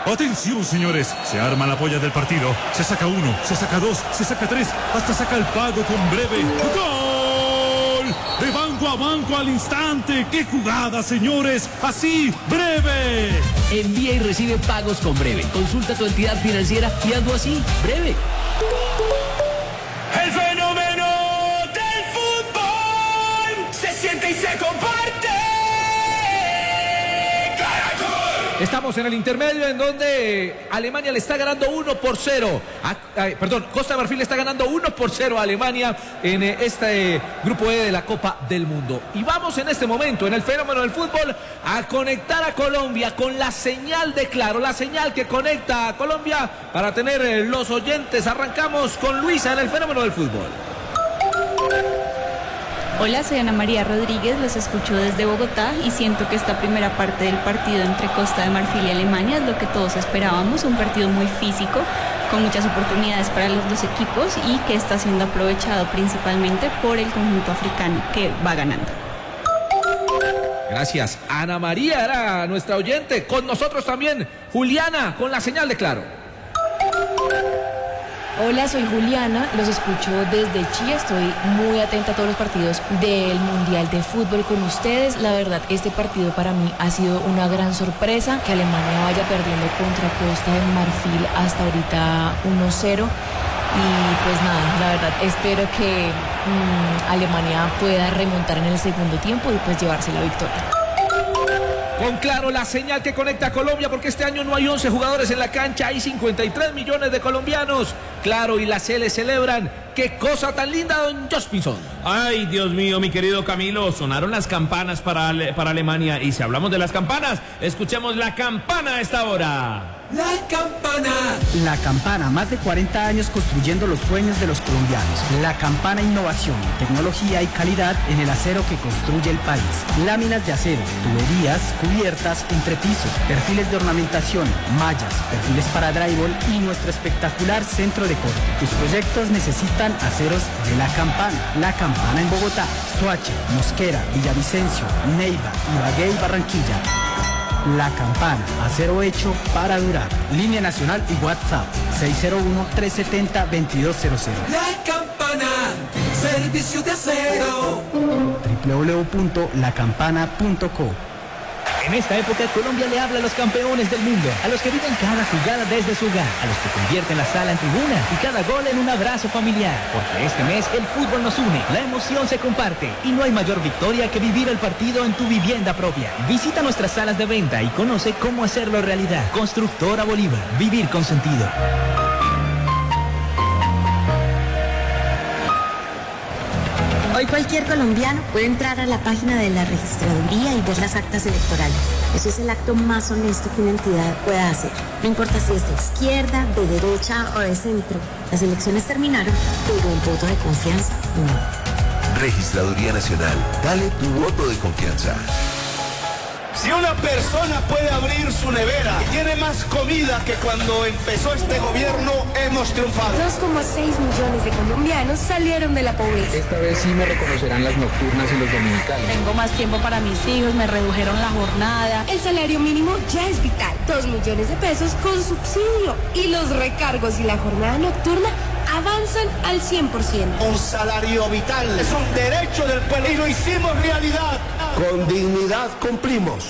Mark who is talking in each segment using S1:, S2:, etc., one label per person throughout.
S1: Atención, señores, se arma la polla del partido. Se saca uno, se saca dos, se saca tres, hasta saca el pago con breve. ¡Gol! De banco a banco al instante. ¡Qué jugada, señores! Así, breve.
S2: Envía y recibe pagos con breve. Consulta tu entidad financiera y hazlo así, breve.
S3: El fenómeno del fútbol se siente y se comparte.
S4: Estamos en el intermedio en donde Alemania le está ganando 1-0. Costa de Marfil le está ganando 1-0 a Alemania en este grupo E de la Copa del Mundo. Y vamos en este momento, en el fenómeno del fútbol, a conectar a Colombia con la señal de Claro, la señal que conecta a Colombia para tener los oyentes. Arrancamos con Luisa en el fenómeno del fútbol.
S5: Hola, soy Ana María Rodríguez, los escucho desde Bogotá y siento que esta primera parte del partido entre Costa de Marfil y Alemania es lo que todos esperábamos, un partido muy físico, con muchas oportunidades para los dos equipos y que está siendo aprovechado principalmente por el conjunto africano que va ganando.
S4: Gracias, Ana María era nuestra oyente, con nosotros también Juliana con la señal de Claro.
S6: Hola, soy Juliana, los escucho desde Chile, estoy muy atenta a todos los partidos del Mundial de Fútbol con ustedes. La verdad, este partido para mí ha sido una gran sorpresa, que Alemania vaya perdiendo contra Costa de Marfil hasta ahorita 1-0. Y pues nada, la verdad, espero que Alemania pueda remontar en el segundo tiempo y pues llevarse la victoria.
S4: Con Claro, la señal que conecta a Colombia, porque este año no hay 11 jugadores en la cancha, hay 53 millones de colombianos. Claro, y la Cele celebran. ¡Qué cosa tan linda, don Jospinson!
S7: Ay, Dios mío, mi querido Camilo, sonaron las campanas para Alemania. Y si hablamos de las campanas, escuchemos la campana a esta hora.
S3: La campana.
S8: La campana, más de 40 años construyendo los sueños de los colombianos. La campana, innovación, tecnología y calidad en el acero que construye el país. Láminas de acero, tuberías, cubiertas, entrepiso, perfiles de ornamentación, mallas, perfiles para drywall y nuestro espectacular centro de corte. Tus proyectos necesitan aceros de La Campana. La Campana en Bogotá, Soacha, Mosquera, Villavicencio, Neiva, Ibagué y Barranquilla. La Campana, acero hecho para durar. Línea nacional y WhatsApp 601-370-2200.
S3: La campana, servicio de acero.
S8: www.lacampana.co.
S2: En esta época, Colombia le habla a los campeones del mundo, a los que viven cada jugada desde su hogar, a los que convierten la sala en tribuna y cada gol en un abrazo familiar. Porque este mes el fútbol nos une, la emoción se comparte y no hay mayor victoria que vivir el partido en tu vivienda propia. Visita nuestras salas de venta y conoce cómo hacerlo realidad. Constructora Bolívar, vivir con sentido.
S9: Hoy cualquier colombiano puede entrar a la página de la registraduría y ver las actas electorales. Eso es el acto más honesto que una entidad pueda hacer. No importa si es de izquierda, de derecha o de centro. Las elecciones terminaron, pero el voto de confianza no.
S10: Registraduría Nacional. Dale tu voto de confianza.
S11: Si una persona puede abrir su nevera y tiene más comida que cuando empezó este gobierno, hemos triunfado.
S12: 2,6 millones de colombianos salieron de la pobreza.
S13: Esta vez sí me reconocerán las nocturnas y los dominicales.
S5: Tengo más tiempo para mis hijos, me redujeron la jornada.
S12: El salario mínimo ya es vital. 2 millones de pesos con subsidio. Y los recargos y la jornada nocturna avanzan al 100%.
S11: Un salario vital es un derecho del pueblo y lo hicimos realidad.
S10: Con dignidad cumplimos.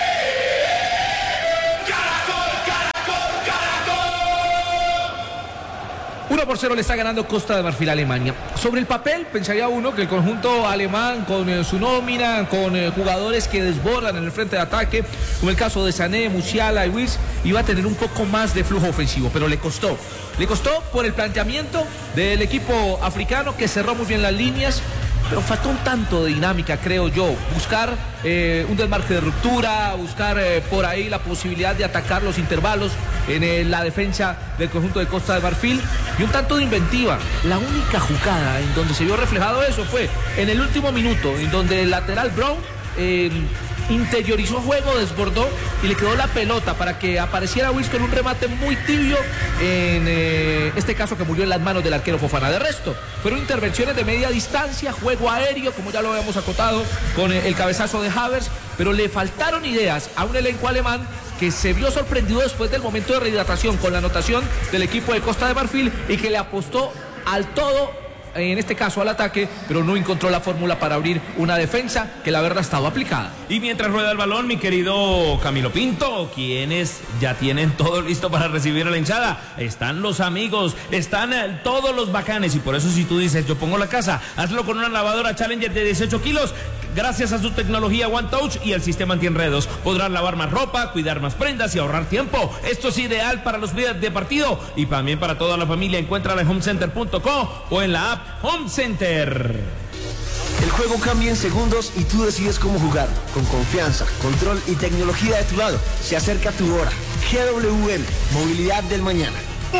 S4: 1-0 le está ganando Costa de Marfil a Alemania. Sobre el papel, pensaría uno que el conjunto alemán, con su nómina, con jugadores que desbordan en el frente de ataque, como el caso de Sané, Musiala y Wirtz, iba a tener un poco más de flujo ofensivo, pero le costó. Le costó por el planteamiento del equipo africano, que cerró muy bien las líneas, pero faltó un tanto de dinámica, creo yo. Buscar un desmarque de ruptura, buscar por ahí la posibilidad de atacar los intervalos en la defensa del conjunto de Costa de Marfil y un tanto de inventiva. La única jugada en donde se vio reflejado eso fue en el último minuto, en donde el lateral Brown interiorizó juego, desbordó y le quedó la pelota para que apareciera Wirtz con un remate muy tibio, en este caso que murió en las manos del arquero Fofana. De resto, fueron intervenciones de media distancia, juego aéreo, como ya lo habíamos acotado con el cabezazo de Havertz, pero le faltaron ideas a un elenco alemán que se vio sorprendido después del momento de rehidratación con la anotación del equipo de Costa de Marfil y que le apostó al todo, en este caso al ataque, pero no encontró la fórmula para abrir una defensa que la verdad estaba aplicada.
S7: Y mientras rueda el balón, mi querido Camilo Pinto, quienes ya tienen todo listo para recibir a la hinchada, están los amigos, están todos los bacanes, y por eso si tú dices yo pongo la casa, hazlo con una lavadora Challenger de 18 kilos. Gracias a su tecnología One Touch y al sistema antienredos, podrás lavar más ropa, cuidar más prendas y ahorrar tiempo. Esto es ideal para los días de partido y también para toda la familia. Encuéntrala en homecenter.co o en la app Home Center.
S10: El juego cambia en segundos y tú decides cómo jugar. Con confianza, control y tecnología de tu lado. Se acerca tu hora. GWM, movilidad del mañana.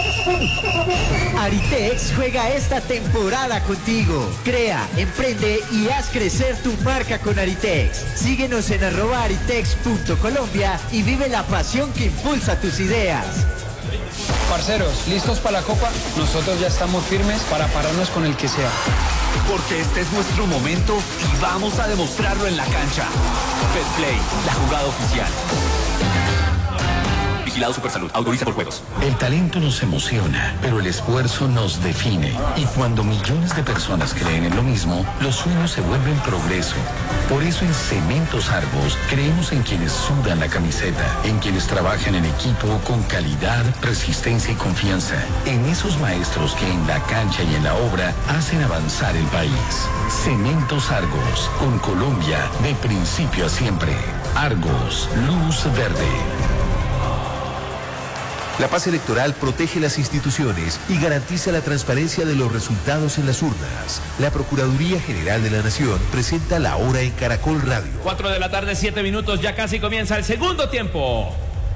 S14: Aritex juega esta temporada contigo. Crea, emprende y haz crecer tu marca con Aritex. Síguenos en @aritex.colombia y vive la pasión que impulsa tus ideas.
S13: Parceros, ¿listos para la Copa? Nosotros ya estamos firmes para pararnos con el que sea.
S15: Porque este es nuestro momento y vamos a demostrarlo en la cancha. Betplay, la jugada oficial. Vigilado Supersalud, autoriza por juegos.
S16: El talento nos emociona, pero el esfuerzo nos define. Y cuando millones de personas creen en lo mismo, los sueños se vuelven progreso. Por eso en Cementos Argos creemos en quienes sudan la camiseta, en quienes trabajan en equipo con calidad, resistencia y confianza, en esos maestros que en la cancha y en la obra hacen avanzar el país. Cementos Argos, con Colombia de principio a siempre. Argos, luz verde.
S10: La paz electoral protege las instituciones y garantiza la transparencia de los resultados en las urnas. La Procuraduría General de la Nación presenta La Hora en Caracol Radio.
S7: 4 de la tarde, 7 minutos, ya casi comienza el segundo tiempo.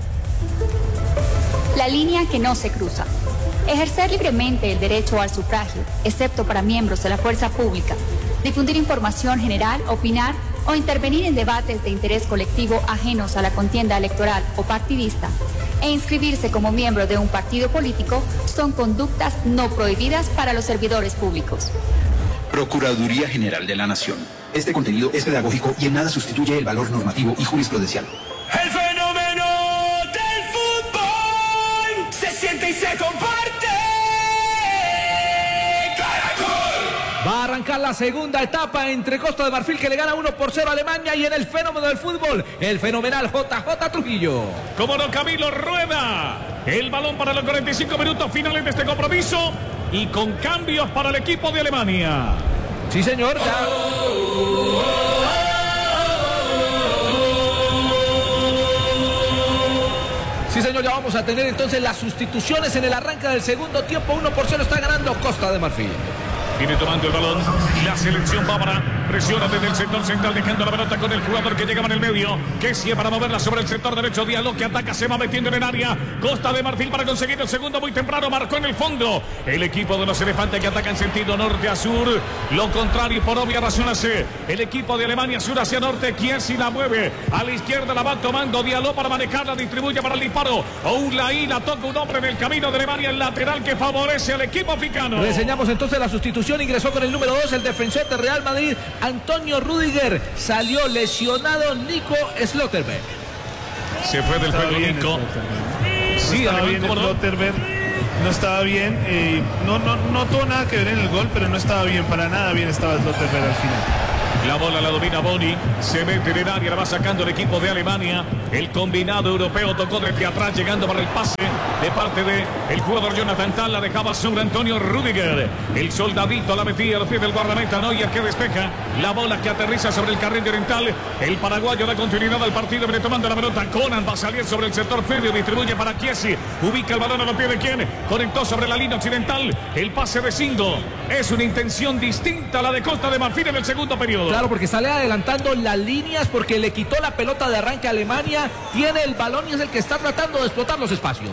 S17: La línea que no se cruza. Ejercer libremente el derecho al sufragio, excepto para miembros de la fuerza pública. Difundir información general, opinar o intervenir en debates de interés colectivo ajenos a la contienda electoral o partidista e inscribirse como miembro de un partido político son conductas no prohibidas para los servidores públicos.
S18: Procuraduría General de la Nación. Este contenido es pedagógico y en nada sustituye el valor normativo y jurisprudencial.
S3: El fenómeno del fútbol se siente y se comparte.
S4: Va a arrancar la segunda etapa entre Costa de Marfil, que le gana 1-0 a Alemania, y en el fenómeno del fútbol, el fenomenal JJ Trujillo.
S1: Como no, Camilo, rueda el balón para los 45 minutos finales de este compromiso y con cambios para el equipo de Alemania.
S4: Sí, señor, ya. Sí, señor, ya vamos a tener entonces las sustituciones en el arranque del segundo tiempo. 1-0 está ganando Costa de Marfil.
S1: Viene tomando el balón, la selección bávara presiona desde el sector central, dejando la pelota con el jugador que llegaba en el medio, que sigue para moverla sobre el sector derecho. Diallo que ataca, se va metiendo en el área. Costa de Marfil para conseguir el segundo muy temprano, marcó en el fondo el equipo de los elefantes, que ataca en sentido norte a sur. Lo contrario, por obvia razón, hace el equipo de Alemania, sur hacia norte. Kiesi la mueve a la izquierda, la va tomando Diallo para manejarla, distribuye para el disparo. Oulaí la toca un hombre en el camino de Alemania, el lateral que favorece al equipo africano.
S4: Le enseñamos entonces la sustitución. Ingresó con el número 2 el defensor de Real Madrid, Antonio Rüdiger. Salió lesionado Nico Slotterberg.
S1: Se fue del juego Nico.
S19: Sí, estaba bien Slotterberg. No estaba bien. No tuvo nada que ver en el gol, pero no estaba bien. Para nada bien estaba Slotterberg al final.
S1: La bola la domina Boni, se mete en el área, la va sacando el equipo de Alemania. El combinado europeo tocó desde atrás, llegando para el pase de parte de el jugador Jonathan Tah. La dejaba sobre Antonio Rüdiger. El soldadito la metía a los pies del guardameta Neuer, que despeja la bola, que aterriza sobre el carril oriental. El paraguayo da continuidad al partido, viene tomando la pelota. Conan va a salir sobre el sector medio, distribuye para Kiesi, ubica el balón a los pies de quien conectó sobre la línea occidental. El pase de Sindo es una intención distinta a la de Costa de Marfil en el segundo periodo.
S4: Claro, porque sale adelantando las líneas, porque le quitó la pelota de arranque a Alemania. Tiene el balón y es el que está tratando de explotar los espacios.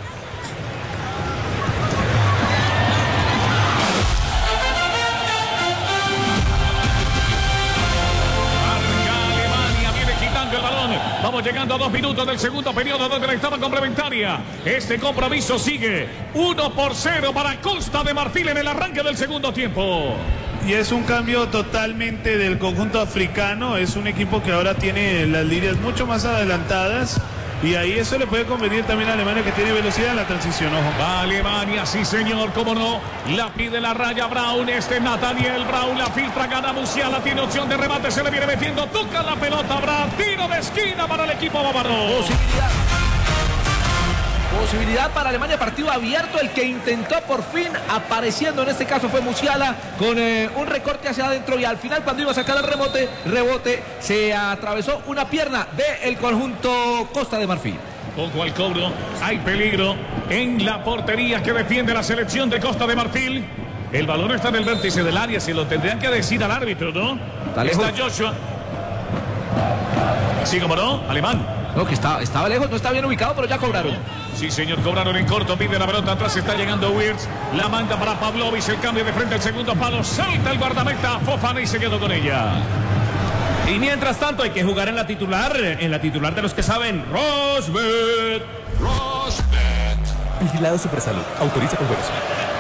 S1: El balón. Vamos llegando a 2 minutos del segundo periodo, donde la etapa complementaria. Este compromiso sigue 1-0 para Costa de Marfil en el arranque del segundo tiempo.
S19: Y es un cambio totalmente del conjunto africano. Es un equipo que ahora tiene las líneas mucho más adelantadas. y ahí eso le puede convenir también a Alemania, que tiene velocidad en la transición. Ojo.
S1: Va Alemania, sí señor, cómo no. La pide la raya Brown, Nathaniel Brown, la filtra, gana Musiala, tiene opción de remate, se le viene metiendo, toca la pelota Brown, tiro de esquina para el equipo bávaro.
S4: Posibilidad para Alemania, partido abierto, el que intentó por fin, apareciendo en este caso fue Musiala, con un recorte hacia adentro, y al final cuando iba a sacar el rebote, se atravesó una pierna del conjunto Costa de Marfil.
S1: Ojo al cobro, hay peligro en la portería que defiende la selección de Costa de Marfil. El balón está en el vértice del área, se lo tendrían que decir al árbitro, ¿no? Está Joshua. Sí, como no, Alemán.
S4: No, que estaba lejos, no está bien ubicado, pero ya cobraron.
S1: Sí, señor, cobraron en corto, pide la pelota, atrás está llegando Wirtz, la manda para Pavlovic, el cambio de frente al segundo palo, salta el guardameta Fofana y se quedó con ella.
S7: Y mientras tanto hay que jugar en la titular de los que saben, Rosbet.
S20: Vigilado Supersalud, autoriza con juegos.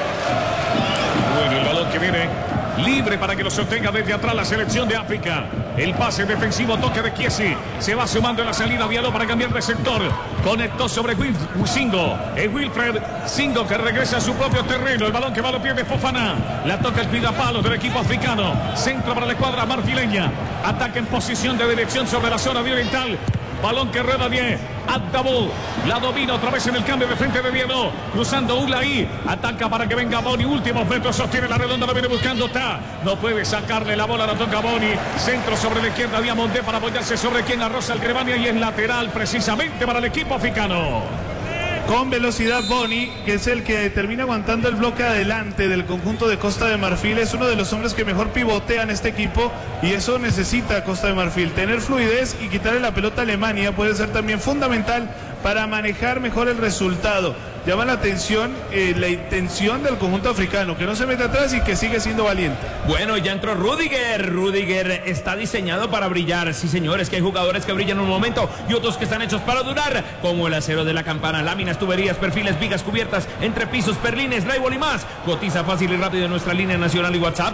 S1: Bueno, el balón que viene libre para que lo sostenga desde atrás la selección de África. El pase defensivo, toque de Chiesi. Se va sumando en la salida Diallo para cambiar de sector. Conectó sobre Singo. Es Wilfred Singo que regresa a su propio terreno. El balón que va a los pies de Fofana. La toca el cuidapalos del equipo africano. Centro para la escuadra marfileña. Ataque en posición de dirección sobre la zona de oriental. Balón que rueda bien. Abdabou la domina otra vez en el cambio de frente de Diallo. Cruzando Ulai. Ataca para que venga Boni. Últimos metros. Sostiene la redonda. Lo viene buscando. No puede sacarle la bola. La toca Boni. Centro sobre la izquierda. Diamondé para apoyarse sobre quien arroza el Grebania. Y es lateral precisamente para el equipo africano.
S19: Con velocidad Boni, que es el que termina aguantando el bloque adelante del conjunto de Costa de Marfil. Es uno de los hombres que mejor pivotean este equipo, y eso necesita Costa de Marfil. Tener fluidez y quitarle la pelota a Alemania puede ser también fundamental para manejar mejor el resultado. Llama la atención la intención del conjunto africano, que no se mete atrás y que sigue siendo valiente.
S7: Bueno, ya entró Rudiger. Rudiger está diseñado para brillar. Sí, señores, que hay jugadores que brillan un momento y otros que están hechos para durar, como el acero de la campana, láminas, tuberías, perfiles, vigas, cubiertas, entrepisos, perlines, drywall y más. Cotiza fácil y rápido en nuestra línea nacional y WhatsApp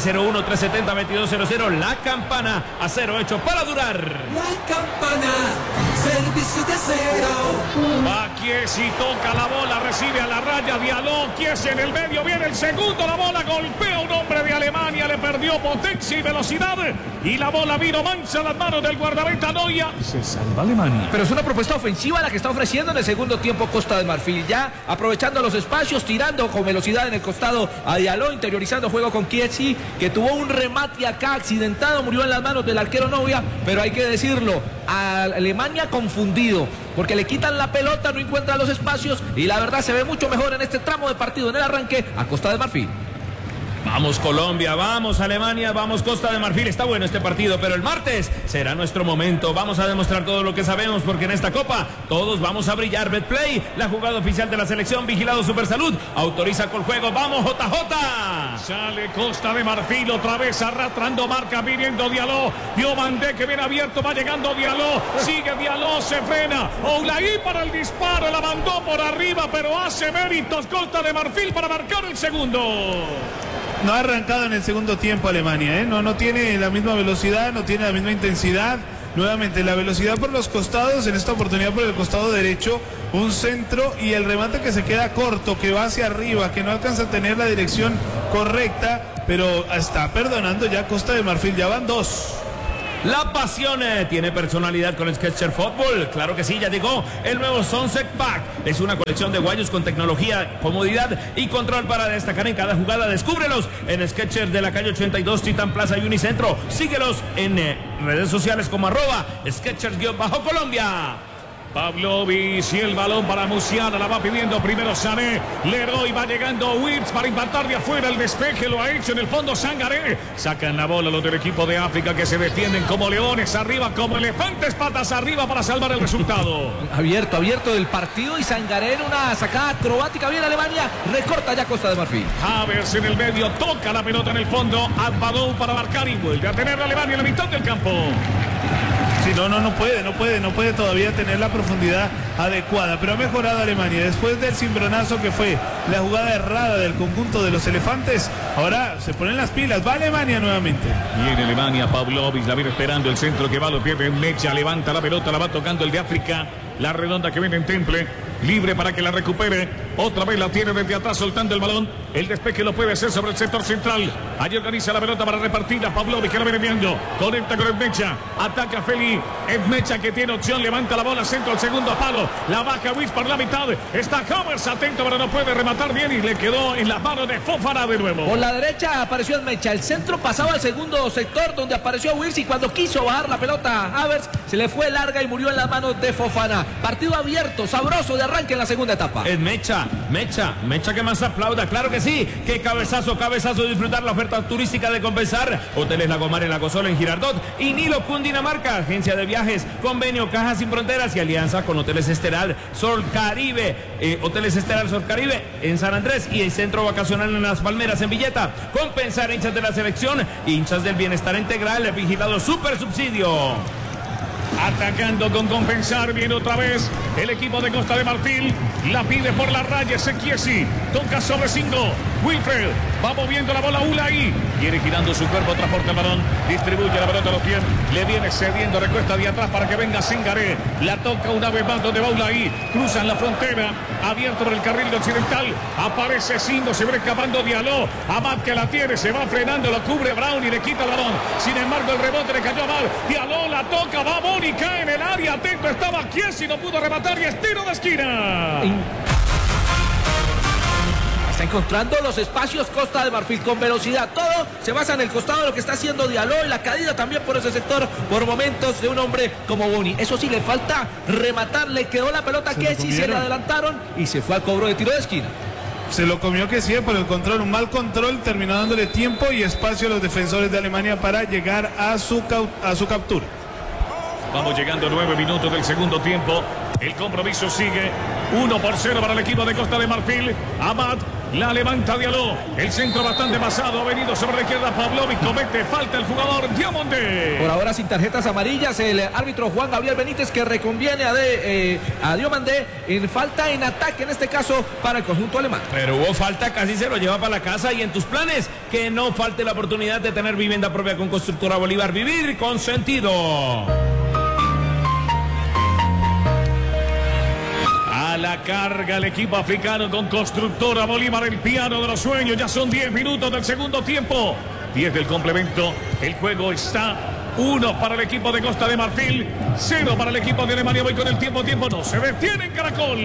S7: 601-370-2200. La Campana, acero hecho para durar.
S3: La Campana, servicio de acero.
S1: Va Chiesi, toca la bola, recibe a la raya Diallo. Chiesi en el medio, viene el segundo, la bola golpea a un hombre de Alemania, le perdió potencia y velocidad, y la bola vino mancha las manos del guardameta Neuer. Se salva Alemania.
S4: Pero es una propuesta ofensiva la que está ofreciendo en el segundo tiempo Costa de Marfil, ya aprovechando los espacios, tirando con velocidad en el costado a Diallo, interiorizando juego con Chiesi, que tuvo un remate acá accidentado, murió en las manos del arquero Neuer, pero hay que decirlo, a Alemania confundido, porque le quitan la pelota, no encuentra los espacios, y la verdad se ve mucho mejor en este tramo de partido, en el arranque, a Costa de Marfil.
S7: Vamos Colombia, vamos Alemania, vamos Costa de Marfil. Está bueno este partido, pero el martes será nuestro momento. Vamos a demostrar todo lo que sabemos, porque en esta copa todos vamos a brillar. Betplay, la jugada oficial de la selección, vigilado Supersalud, autoriza con juego. ¡Vamos JJ!
S1: Sale Costa de Marfil otra vez arrastrando marca, viniendo Diallo. Diomandé que viene abierto, va llegando Diallo. Sigue Diallo, se frena. Oulaí para el disparo, la mandó por arriba, pero hace méritos Costa de Marfil para marcar el segundo.
S19: No ha arrancado en el segundo tiempo Alemania, ¿eh? No tiene la misma velocidad, no tiene la misma intensidad. Nuevamente la velocidad por los costados, en esta oportunidad por el costado derecho, un centro y el remate que se queda corto, que va hacia arriba, que no alcanza a tener la dirección correcta, pero está perdonando ya Costa de Marfil, ya van dos.
S7: La pasión tiene personalidad con Skechers Fútbol. Claro que sí, ya llegó el nuevo Sunset Pack. Es una colección de guayos con tecnología, comodidad y control para destacar en cada jugada. Descúbrelos en Skechers de la calle 82, Titán Plaza y Unicentro. Síguelos en redes sociales como @Skechers_Colombia.
S1: Pavlovic y el balón para Musiala, la va pidiendo primero Sané, Leroy, va llegando Wirtz para impactar de afuera, el despeje lo ha hecho en el fondo Sangaré, sacan la bola los del equipo de África que se defienden como leones arriba, como elefantes patas arriba para salvar el resultado.
S4: Abierto del partido, y Sangaré en una sacada acrobática, bien Alemania, recorta ya Costa de Marfil.
S1: Havers en el medio, toca la pelota en el fondo, Abadou para marcar y vuelve a tener a Alemania en la mitad del campo.
S19: Sí, no puede todavía tener la profundidad adecuada, pero ha mejorado Alemania después del cimbronazo que fue la jugada errada del conjunto de los elefantes. Ahora se ponen las pilas, va Alemania nuevamente.
S1: Viene Alemania, Pavlovic la viene esperando, el centro que va a los pies de Mecha, levanta la pelota, la va tocando el de África.
S21: La redonda que viene en Temple. Libre para que la recupere. Otra vez la tiene desde atrás soltando el balón. El despeje lo puede hacer sobre el sector central. Allí organiza la pelota para repartirla. Pavlovic que la viene enviando. Conecta con Edmecha. Ataca Feli. Edmecha que tiene opción. Levanta la bola. Centro al segundo palo. La baja Wiz por la mitad. Está Commerce atento pero no puede rematar bien. Y le quedó en las manos de Fofana de nuevo.
S4: Por la derecha apareció Edmecha. El centro pasaba al segundo sector donde apareció Wiz. Y cuando quiso bajar la pelota a Havertz se le fue larga y murió en las manos de Fofana. Partido abierto, sabroso de arranque en la segunda etapa.
S7: Es Mecha que más aplauda, claro que sí. Qué cabezazo, disfrutar la oferta turística de Compensar. Hoteles Lagomar en La Cosola en Girardot y Nilo Cundinamarca, agencia de viajes, convenio Cajas Sin Fronteras y alianza con Hoteles Esteral Sol Caribe, Hoteles Esteral Sol Caribe en San Andrés y el Centro Vacacional en Las Palmeras en Villeta. Compensar, hinchas de la selección, hinchas del bienestar integral, vigilado super subsidio.
S21: Atacando con Compensar, viene otra vez el equipo de Costa de Marfil. La pide por la raya Sequiesi. Toca sobre 5. Wilfred va moviendo la bola Ulay. Viene girando su cuerpo, transporta el balón. Distribuye la pelota a los pies. Le viene cediendo, recuesta de atrás para que venga Sengaré. La toca una vez más donde va Ulay. Cruzan la frontera. Abierto por el carril occidental. Aparece Sindo, se va escapando Diallo. Amad que la tiene, se va frenando, lo cubre Brown y le quita el balón. Sin embargo, el rebote le cayó a Amad. Diallo la toca, va Boni, cae en el área. Atento estaba Chiesi, no pudo rematar y es tiro de esquina.
S4: Está encontrando los espacios Costa de Marfil con velocidad. Todo se basa en el costado de lo que está haciendo Diallo y la caída también por ese sector por momentos de un hombre como Boni. Eso sí, le falta rematar. Le quedó la pelota a Chiesi, se le adelantaron y se fue al cobro de tiro de esquina.
S19: Se lo comió que sí, por el control, un mal control, terminó dándole tiempo y espacio a los defensores de Alemania para llegar a su captura.
S21: Vamos llegando a 9 minutos del segundo tiempo. El compromiso sigue 1-0 para el equipo de Costa de Marfil. Amad la levanta Diallo. El centro bastante pasado. Ha venido sobre la izquierda Pavlovic. Comete falta el jugador Diomandé.
S4: Por ahora sin tarjetas amarillas. El árbitro Juan Gabriel Benítez que reconviene a Diomandé en falta en ataque, en este caso para el conjunto alemán.
S7: Pero hubo falta, casi se lo lleva para la casa. Y en tus planes, que no falte la oportunidad de tener vivienda propia con Constructora Bolívar. Vivir con sentido.
S21: A la carga el equipo africano con Constructora Bolívar, el piano de los sueños. Ya son 10 minutos del segundo tiempo. 10 del complemento. El juego está 1 para el equipo de Costa de Marfil, 0 para el equipo de Alemania. Voy con el tiempo. No se detiene en Caracol.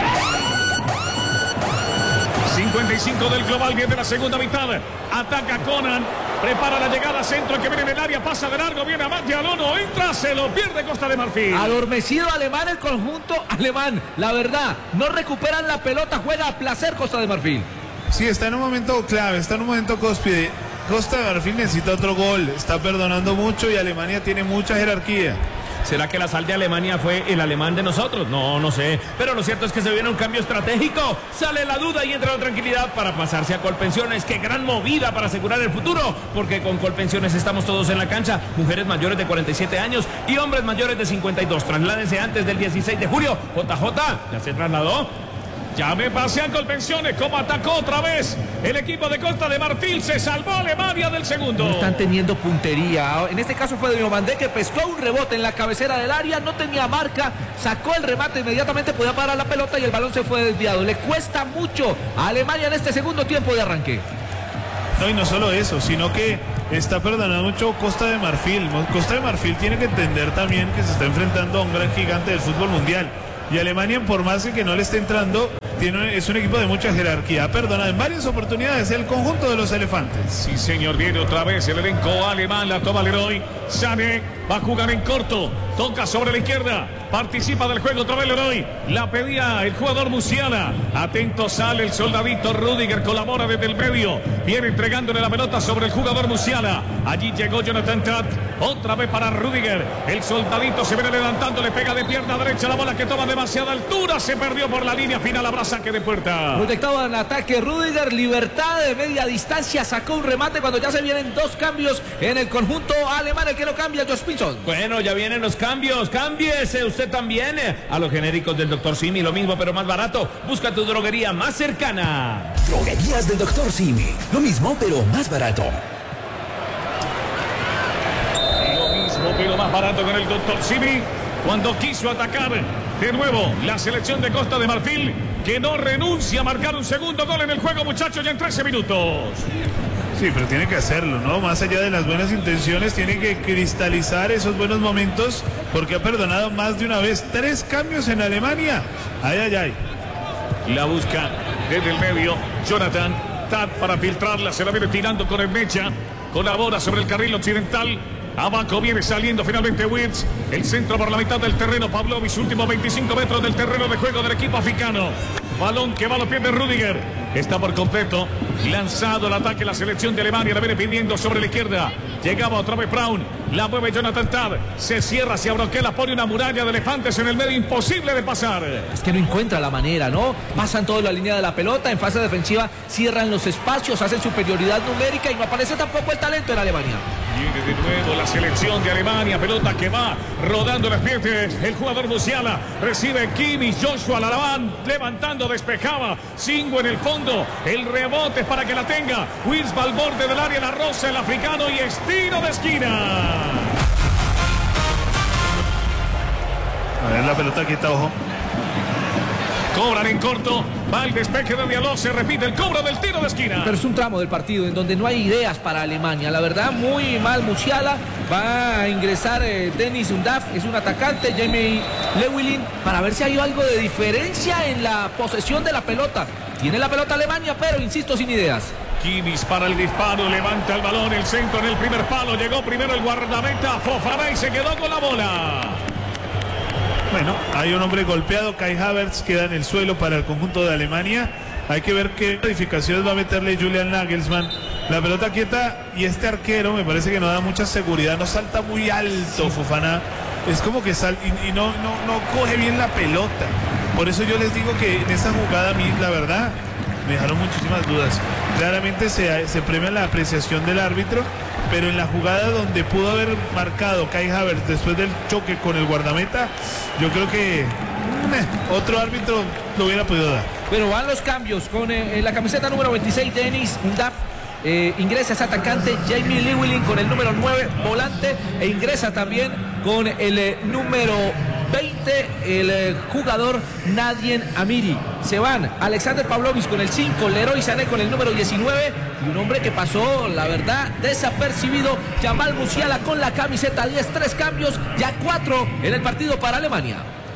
S21: 55 del global, viene la segunda mitad. Ataca Conan. Prepara la llegada, centro que viene en el área, pasa de largo, viene a Diallo, no entra, se lo pierde Costa de Marfil.
S4: Adormecido alemán, el conjunto alemán. La verdad, no recuperan la pelota, juega a placer Costa de Marfil.
S19: Sí, está en un momento clave, está en un momento cúspide. Costa de Marfil necesita otro gol, está perdonando mucho y Alemania tiene mucha jerarquía.
S7: ¿Será que la sal de Alemania fue el alemán de nosotros? No sé. Pero lo cierto es que se viene un cambio estratégico. Sale la duda y entra la tranquilidad para pasarse a Colpensiones. ¡Qué gran movida para asegurar el futuro! Porque con Colpensiones estamos todos en la cancha. Mujeres mayores de 47 años y hombres mayores de 52. Trasládense antes del 16 de julio. JJ, ¿ya se trasladó?
S21: Ya me pasé a Colpensiones, como atacó otra vez el equipo de Costa de Marfil. Se salvó Alemania del segundo.
S4: No están teniendo puntería. En este caso fue Diomandé que pescó un rebote en la cabecera del área. No tenía marca, sacó el remate, inmediatamente podía parar la pelota y el balón se fue desviado. Le cuesta mucho a Alemania en este segundo tiempo de arranque.
S19: No, y no solo eso, sino que está perdonando mucho Costa de Marfil. Costa de Marfil tiene que entender también que se está enfrentando a un gran gigante del fútbol mundial. Y Alemania, por más que no le esté entrando, es un equipo de mucha jerarquía. Ha perdonado en varias oportunidades el conjunto de los elefantes.
S21: Sí, señor, viene otra vez el elenco alemán. La toma Leroy. Sané va a jugar en corto. Toca sobre la izquierda. Participa del juego otra vez Leroy. La pedía el jugador Musiala. Atento sale el soldadito Rudiger. Colabora desde el medio. Viene entregándole la pelota sobre el jugador Musiala. Allí llegó Jonathan Tat. Otra vez para Rudiger. El soldadito se viene levantando. Le pega de pierna derecha la bola que toma demasiada altura. Se perdió por la línea final. Habrá saque de puerta.
S4: Proyectado en ataque Rudiger. Libertad de media distancia. Sacó un remate cuando ya se vienen dos cambios en el conjunto alemán. El que lo cambia, Josh Pinson.
S7: Bueno, ya vienen los cambios. Cámbiese usted también a los genéricos del Dr. Simi. Lo mismo pero más barato. Busca tu droguería más cercana.
S22: Droguerías del Dr. Simi. Lo mismo pero más barato.
S21: Lo mismo pero más barato con el Dr. Simi. Cuando quiso atacar De nuevo, la selección de Costa de Marfil, que no renuncia a marcar un segundo gol en el juego, muchachos, ya en 13 minutos.
S19: Sí, pero tiene que hacerlo, ¿no? Más allá de las buenas intenciones, tiene que cristalizar esos buenos momentos, porque ha perdonado más de una vez 3 cambios en Alemania. Ay, ay, ay.
S21: La busca desde el medio Jonathan Tad para filtrarla, se la viene tirando con el Mecha, colabora sobre el carril occidental. Abajo viene saliendo finalmente Wirtz. El centro por la mitad del terreno. Pavlovic, últimos 25 metros del terreno de juego del equipo africano. Balón que va a los pies de Rudiger. Está por completo lanzado el ataque. La selección de Alemania la viene pidiendo sobre la izquierda. Llegaba otra vez Braun. La mueve Jonathan Tad. Se cierra, se abroquela, pone una muralla de elefantes en el medio. Imposible de pasar.
S4: Es que no encuentra la manera, ¿no? Pasan toda la línea de la pelota. En fase defensiva cierran los espacios, hacen superioridad numérica y no aparece tampoco el talento en Alemania.
S21: Viene de nuevo la selección de Alemania. Pelota que va rodando las piernas. El jugador Musiala recibe Kimmich. Joshua la van levantando, despejaba. Singo en el fondo. El rebote es para que la tenga. Wirtz va al borde del área, la roza el africano y estiro de esquina.
S19: A ver la pelota quieta, ojo.
S21: Cobran en corto, va el despeje de Diallo, se repite el cobro del tiro de esquina.
S4: Pero es un tramo del partido en donde no hay ideas para Alemania. La verdad, muy mal Musiala. Va a ingresar Dennis Undav, es un atacante, Jamie Lewilin, para ver si hay algo de diferencia en la posesión de la pelota. Tiene la pelota Alemania, pero insisto, sin ideas.
S21: Kimmich para el disparo, levanta el balón, el centro en el primer palo, llegó primero el guardameta Fofana y se quedó con la bola.
S19: Bueno, hay un hombre golpeado, Kai Havertz queda en el suelo para el conjunto de Alemania. Hay que ver qué modificaciones va a meterle Julian Nagelsmann. La pelota quieta y este arquero me parece que no da mucha seguridad, no salta muy alto Fofana. Es como que y no coge bien la pelota. Por eso yo les digo que en esa jugada a mí, la verdad, me dejaron muchísimas dudas. Claramente se premia la apreciación del árbitro, pero en la jugada donde pudo haber marcado Kai Havertz después del choque con el guardameta, yo creo que otro árbitro lo hubiera podido dar.
S4: Pero van los cambios con la camiseta número 26, Dennis Undav. Ingresa ese atacante Jamie Lewilin con el número 9, volante, e ingresa también con el número 20 el jugador Nadien Amiri. Se van Alexander Pavlovic con el 5, Leroy Sané con el número 19 y un hombre que pasó, la verdad, desapercibido, Jamal Musiala con la camiseta 10. 3 cambios, ya 4 en el partido para Alemania.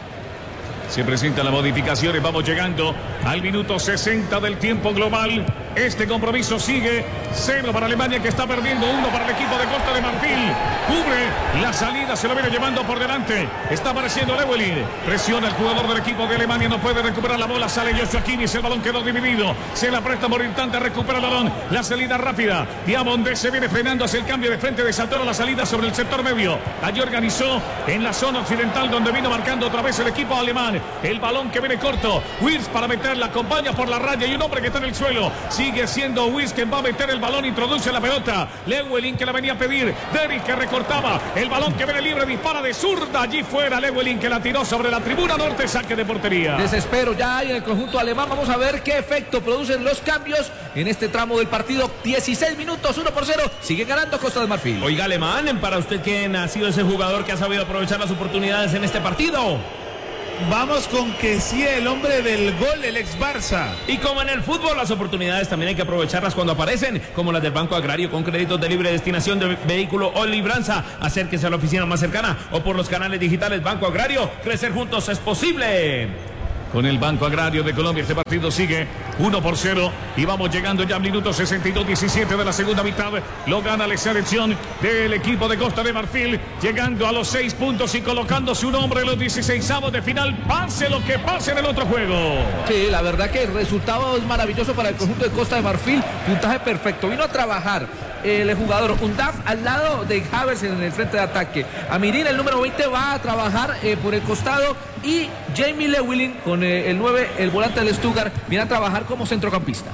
S21: Se presentan las modificaciones, vamos llegando al minuto 60 del tiempo global. Este compromiso sigue 0 para Alemania, que está perdiendo 1 para el equipo de Costa de Marfil. Cubre la salida, se lo viene llevando por delante. Está apareciendo Lewelin. Presiona el jugador del equipo de Alemania, no puede recuperar la bola. Sale Joshua Kimmich, el balón quedó dividido. Se la presta por instante, recupera el balón. La salida rápida. Diamondé se viene frenando hacia el cambio de frente de Santoro. La salida sobre el sector medio. Allí organizó en la zona occidental, donde vino marcando otra vez el equipo alemán. El balón que viene corto. Wirtz para meterla, acompaña por la raya y un hombre que está en el suelo. Sigue siendo Wirtz quien va a meter el balón, introduce la pelota. Lewelin que la venía a pedir. Derrick que recortaba. El balón que viene libre, dispara de zurda. Allí fuera Lewelin que la tiró sobre la tribuna norte. Saque de portería.
S4: Desespero ya hay en el conjunto alemán. Vamos a ver qué efecto producen los cambios en este tramo del partido. 16 minutos, 1-0. Sigue ganando Costa de Marfil.
S7: Oiga, Alemán, para usted, ¿quién ha sido ese jugador que ha sabido aprovechar las oportunidades en este partido?
S19: Vamos con que sí, el hombre del gol, el ex Barça.
S7: Y como en el fútbol, las oportunidades también hay que aprovecharlas cuando aparecen, como las del Banco Agrario con créditos de libre destinación de vehículo o libranza. Acérquese a la oficina más cercana o por los canales digitales Banco Agrario. Crecer juntos es posible.
S21: Con el Banco Agrario de Colombia, este partido sigue 1-0 y vamos llegando ya al minuto 62-17 de la segunda mitad. Lo gana la selección del equipo de Costa de Marfil, llegando a los 6 puntos y colocándose un hombre en los 16avos de final, pase lo que pase en el otro juego.
S4: Sí, la verdad que el resultado es maravilloso para el conjunto de Costa de Marfil, puntaje perfecto, vino a trabajar el jugador Undav al lado de Havertz en el frente de ataque. Amirin, el número 20, va a trabajar por el costado y Jamie Lewilin con el 9, el volante del Stuttgart, viene a trabajar como centrocampista.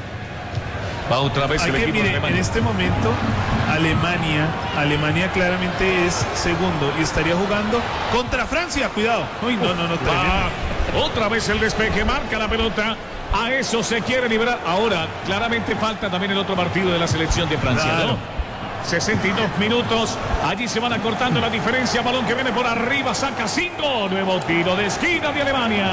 S21: Va otra vez el equipo de Alemania.
S19: En este momento Alemania claramente es segundo y estaría jugando contra Francia. Cuidado. Uy, no.
S21: Otra vez el despeje, marca la pelota. A eso se quiere liberar. Ahora, claramente falta también el otro partido de la selección de Francia,
S19: claro.
S21: ¿no? 62 minutos. Allí se van acortando la diferencia. Balón que viene por arriba. Saca 5. Nuevo tiro de esquina de Alemania.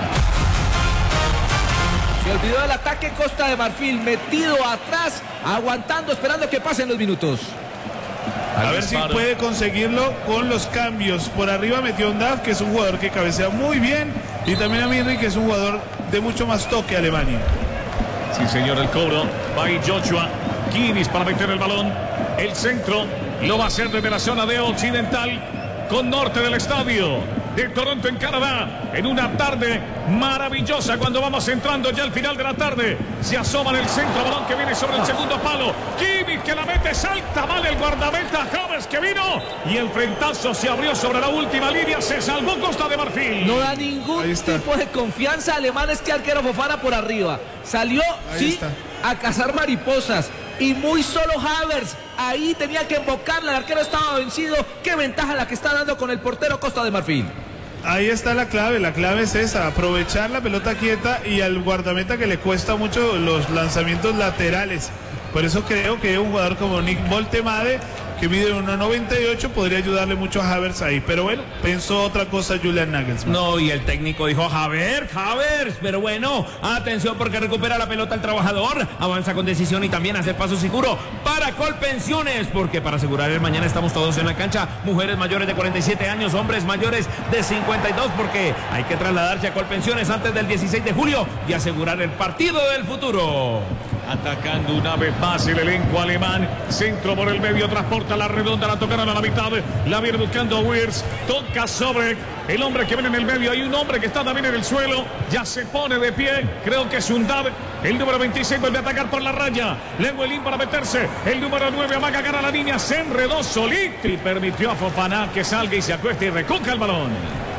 S4: Se olvidó del ataque Costa de Marfil. Metido atrás. Aguantando, esperando que pasen los minutos.
S19: A ver si puede conseguirlo con los cambios. Por arriba metió Ndaf, que es un jugador que cabecea muy bien. Y también a Mirri, que es un jugador de mucho más toque Alemania.
S21: Sí, señor, el cobro. Va ahí Joshua Kimmich para meter el balón. El centro lo va a hacer desde la zona de occidental con norte del estadio de Toronto en Canadá, en una tarde maravillosa cuando vamos entrando ya al final de la tarde. Se asoma en el centro, balón que viene sobre el segundo palo. Kimmich que la mete, salta mal el guardameta James que vino y el frentazo se abrió sobre la última línea. Se salvó Costa de Marfil.
S4: No da ningún tipo de confianza alemán este arquero Fofana por arriba. Salió, a cazar mariposas. Y muy solo Havertz, ahí tenía que embocarla, el arquero estaba vencido. Qué ventaja la que está dando con el portero Costa de Marfil.
S19: Ahí está la clave es esa, aprovechar la pelota quieta y al guardameta que le cuesta mucho los lanzamientos laterales. Por eso creo que un jugador como Nick Woltemade, que mide 1.98, podría ayudarle mucho a Havertz ahí. Pero bueno, pensó otra cosa Julian Nagelsmann.
S7: No, y el técnico dijo, Havertz, pero bueno, atención porque recupera la pelota el trabajador, avanza con decisión y también hace paso seguro para Colpensiones, porque para asegurar el mañana estamos todos en la cancha, mujeres mayores de 47 años, hombres mayores de 52, porque hay que trasladarse a Colpensiones antes del 16 de julio y asegurar el partido del futuro.
S21: Atacando una vez más el elenco alemán. Centro por el medio, transporta la redonda, la tocaron a la mitad. La viene buscando Wirtz. Toca sobre el hombre que viene en el medio. Hay un hombre que está también en el suelo. Ya se pone de pie. Creo que es Undab. El número 26 vuelve a atacar por la raya. Lenguelín para meterse. El número 9 amaga, gana la línea. Se enredó solito y permitió a Fofana que salga y se acueste y recoja el balón.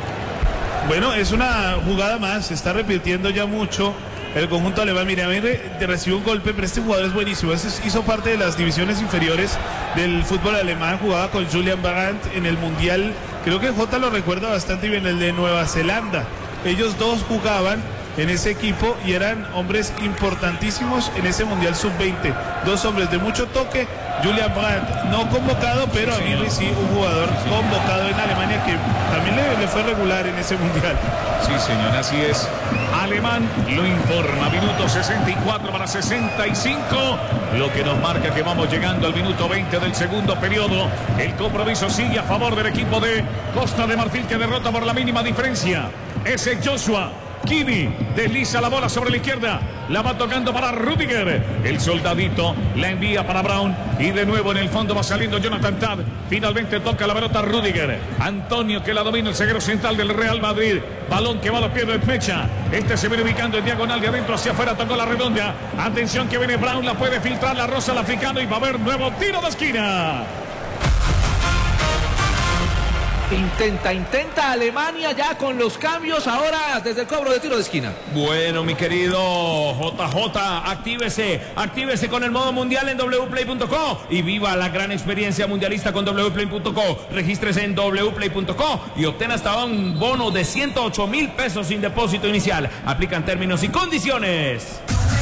S19: Bueno, es una jugada más. Se está repitiendo ya mucho. El conjunto alemán, mira, recibió un golpe, pero este jugador es buenísimo. Hizo parte de las divisiones inferiores del fútbol alemán. Jugaba con Julian Brandt en el Mundial. Creo que Jota lo recuerda bastante bien, el de Nueva Zelanda. Ellos dos jugaban en ese equipo y eran hombres importantísimos en ese Mundial Sub-20. Dos hombres de mucho toque. Julian Brandt no convocado, pero a Mirri sí, un jugador convocado en Alemania que también le fue regular en ese Mundial.
S21: Sí, señor, así es. Alemán lo informa, minuto 64 para 65, lo que nos marca que vamos llegando al minuto 20 del segundo periodo. El compromiso sigue a favor del equipo de Costa de Marfil, que derrota por la mínima diferencia. Ese Joshua Kimmich desliza la bola sobre la izquierda, la va tocando para Rudiger, el soldadito la envía para Brown y de nuevo en el fondo va saliendo Jonathan Tah. Finalmente toca la pelota Rudiger, Antonio que la domina, el zaguero central del Real Madrid, balón que va a los pies de Mecha, este se viene ubicando en diagonal de adentro hacia afuera, tocó la redonda, atención que viene Brown, la puede filtrar, la roza al africano y va a haber nuevo tiro de esquina.
S4: Intenta Alemania ya con los cambios ahora desde el cobro de tiro de esquina.
S7: Bueno, mi querido JJ, actívese con el modo mundial en wplay.co y viva la gran experiencia mundialista con wplay.co. Regístrese en wplay.co y obtenga hasta un bono de 108,000 pesos sin depósito inicial. Aplican términos y condiciones.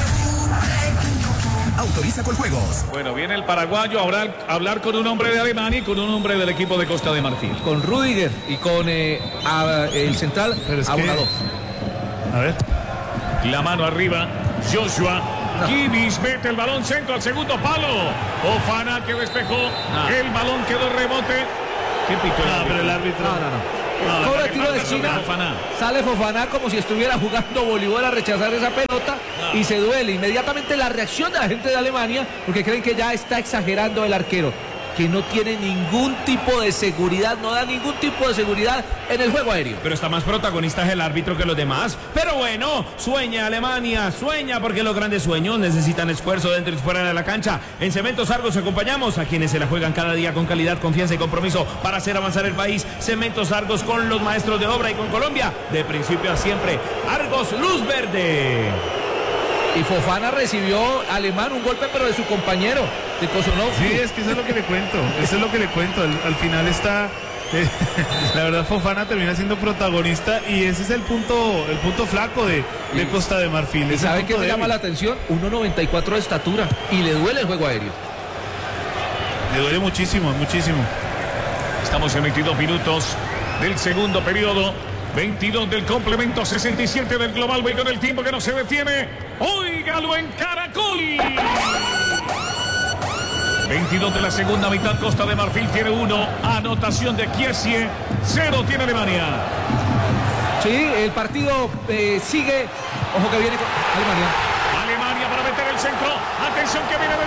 S22: Autoriza con juegos.
S21: Bueno, viene el paraguayo a hablar con un hombre de Alemania y con un hombre del equipo de Costa de Marfil.
S4: Con Rudiger y con el central Abonado.
S19: A ver.
S21: La mano arriba, Joshua Kimmich mete el balón centro al segundo palo. Fofana que despejó. El balón quedó rebote. ¿Qué pitó el árbitro?
S19: Pero el árbitro.
S4: Cobra tiro de esquina, sale Fofana como si estuviera jugando voleibol a rechazar esa pelota y se duele. Inmediatamente la reacción de la gente de Alemania porque creen que ya está exagerando el arquero, que no tiene ningún tipo de seguridad, no da ningún tipo de seguridad en el juego aéreo.
S7: Pero está más protagonista el árbitro que los demás. Pero bueno, sueña Alemania, sueña porque los grandes sueños necesitan esfuerzo dentro y fuera de la cancha. En Cementos Argos acompañamos a quienes se la juegan cada día con calidad, confianza y compromiso para hacer avanzar el país. Cementos Argos con los maestros de obra y con Colombia, de principio a siempre. Argos Luz Verde.
S4: Y Fofana recibió Alemán un golpe, pero de su compañero, de Kosonov.
S19: Sí, es que eso es lo que le cuento. Eso es lo que le cuento. Al final está... la verdad, Fofana termina siendo protagonista y ese es el punto flaco de Costa de Marfil.
S4: ¿Y sabe qué me llama la atención? 1.94 de estatura y le duele el juego aéreo.
S19: Le duele muchísimo, muchísimo.
S21: Estamos en 22 minutos del segundo periodo. 22 del complemento, 67 del global. Voy con el tiempo que no se detiene. Óigalo en Caracol. 22 de la segunda mitad. Costa de Marfil tiene 1. Anotación de Kiesie. 0 tiene Alemania.
S4: Sí, el partido sigue. Ojo que viene con Alemania.
S21: Alemania para meter el centro. Atención que viene de